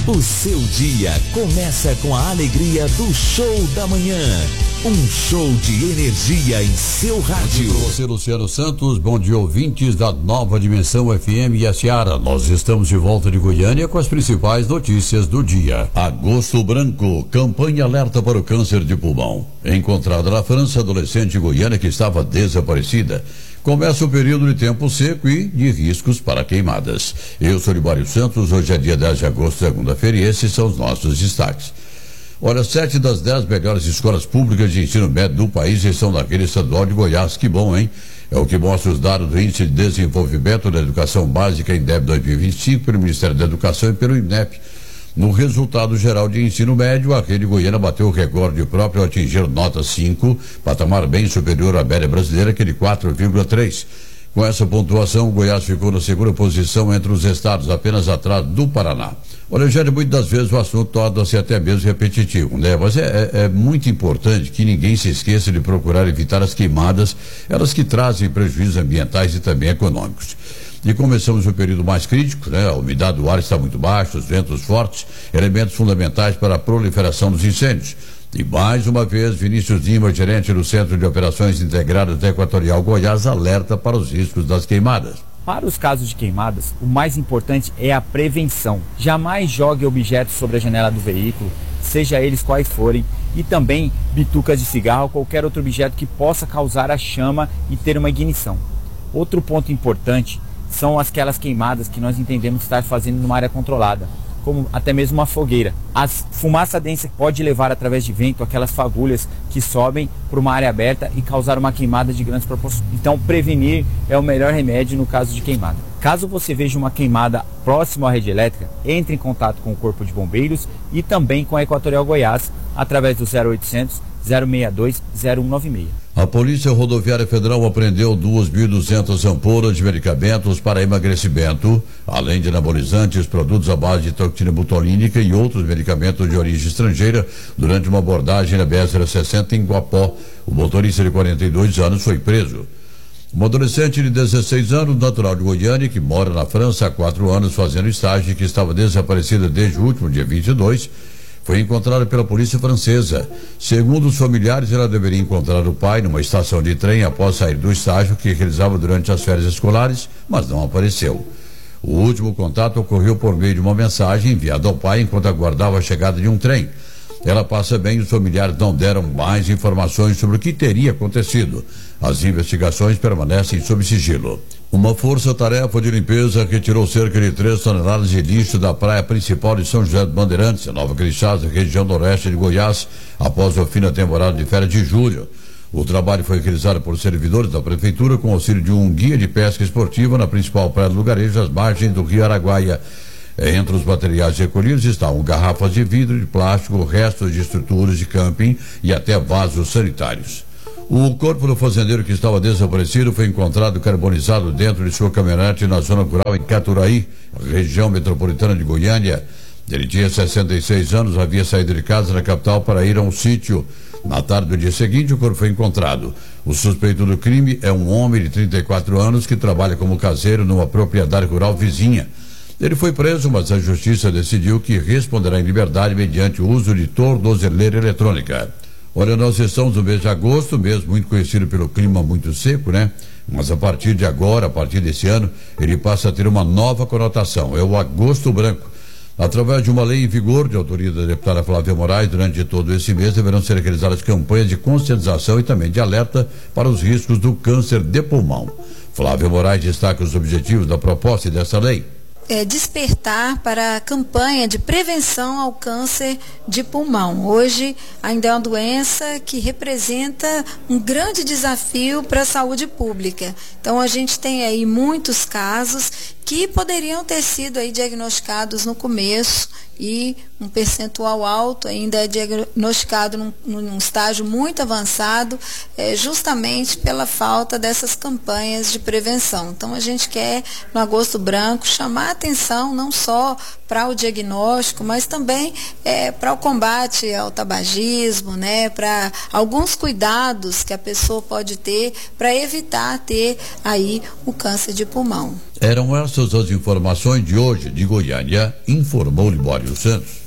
O seu dia começa com a alegria do show da manhã. Um show de energia em seu rádio. Bom dia pra você, Luciano Santos. Bom dia, ouvintes da Nova Dimensão FM e a Seara. Nós estamos de volta de Goiânia com as principais notícias do dia. Agosto Branco, campanha alerta para o câncer de pulmão. Encontrada na França, adolescente goiana que estava desaparecida. Começa o período de tempo seco e de riscos para queimadas. Eu sou Libório Santos, hoje é dia 10 de agosto, segunda-feira, e esses são os nossos destaques. Olha, 7 das 10 melhores escolas públicas de ensino médio do país estão naquele estadual de Goiás. Que bom, hein? É o que mostra os dados do Índice de Desenvolvimento da Educação Básica INDEB 2025 pelo Ministério da Educação e pelo INEP. No resultado geral de ensino médio, a rede goiana bateu o recorde próprio ao atingir nota 5, patamar bem superior à média brasileira, que é de 4,3. Com essa pontuação, o Goiás ficou na segunda posição entre os estados, apenas atrás do Paraná. Olha, já muitas das vezes o assunto torna-se até mesmo repetitivo, né? Mas é muito importante que ninguém se esqueça de procurar evitar as queimadas, elas que trazem prejuízos ambientais e também econômicos. E começamos o período mais crítico, né? A umidade do ar está muito baixa, os ventos fortes, elementos fundamentais para a proliferação dos incêndios. E mais uma vez, Vinícius Lima, gerente do Centro de Operações Integradas da Equatorial Goiás, alerta para os riscos das queimadas. Para os casos de queimadas, o mais importante é a prevenção. Jamais jogue objetos sobre a janela do veículo, seja eles quais forem, e também bitucas de cigarro ou qualquer outro objeto que possa causar a chama e ter uma ignição. Outro ponto importante são aquelas queimadas que nós entendemos estar fazendo numa área controlada, como até mesmo uma fogueira. A fumaça densa pode levar através de vento aquelas fagulhas que sobem para uma área aberta e causar uma queimada de grandes proporções. Então, prevenir é o melhor remédio no caso de queimada. Caso você veja uma queimada próximo à rede elétrica, entre em contato com o Corpo de Bombeiros e também com a Equatorial Goiás através do 0800 062 0196. A Polícia Rodoviária Federal apreendeu 2.200 ampolas de medicamentos para emagrecimento, além de anabolizantes, produtos à base de toxina botulínica e outros medicamentos de origem estrangeira, durante uma abordagem na BR-060 em Guapó. O motorista de 42 anos foi preso. Uma adolescente de 16 anos, natural de Goiânia, que mora na França há 4 anos fazendo estágio e que estava desaparecida desde o último dia 22, foi encontrada pela polícia francesa. Segundo os familiares, ela deveria encontrar o pai numa estação de trem após sair do estágio que realizava durante as férias escolares, mas não apareceu. O último contato ocorreu por meio de uma mensagem enviada ao pai enquanto aguardava a chegada de um trem. Ela passa bem e os familiares não deram mais informações sobre o que teria acontecido. As investigações permanecem sob sigilo. Uma força-tarefa de limpeza retirou cerca de 3 toneladas de lixo da praia principal de São José dos Bandeirantes, Nova Crixás, região noroeste de Goiás, após o fim da temporada de férias de julho. O trabalho foi realizado por servidores da prefeitura com auxílio de um guia de pesca esportiva na principal praia do lugarejo, às margens do rio Araguaia. Entre os materiais recolhidos estavam garrafas de vidro, de plástico, restos de estruturas de camping e até vasos sanitários. O corpo do fazendeiro que estava desaparecido foi encontrado carbonizado dentro de sua caminhonete na zona rural em Caturaí, região metropolitana de Goiânia. Ele tinha 66 anos, havia saído de casa na capital para ir a um sítio. Na tarde do dia seguinte, o corpo foi encontrado. O suspeito do crime é um homem de 34 anos que trabalha como caseiro numa propriedade rural vizinha. Ele foi preso, mas a justiça decidiu que responderá em liberdade mediante o uso de tornozeleira eletrônica. Olha, nós estamos no mês de agosto, mês muito conhecido pelo clima muito seco, né? Mas a partir de agora, a partir desse ano, ele passa a ter uma nova conotação, é o Agosto Branco. Através de uma lei em vigor de autoria da deputada Flávia Moraes, durante todo esse mês deverão ser realizadas campanhas de conscientização e também de alerta para os riscos do câncer de pulmão. Flávia Moraes destaca os objetivos da proposta dessa lei. Despertar para a campanha de prevenção ao câncer de pulmão. Hoje ainda é uma doença que representa um grande desafio para a saúde pública. Então a gente tem aí muitos casos que poderiam ter sido aí diagnosticados no começo e um percentual alto ainda é diagnosticado num estágio muito avançado, justamente pela falta dessas campanhas de prevenção. Então a gente quer, no Agosto Branco, chamar a atenção não só para o diagnóstico, mas também para o combate ao tabagismo, né, para alguns cuidados que a pessoa pode ter para evitar ter aí o câncer de pulmão. Eram essas as informações de hoje de Goiânia, informou Libório Santos.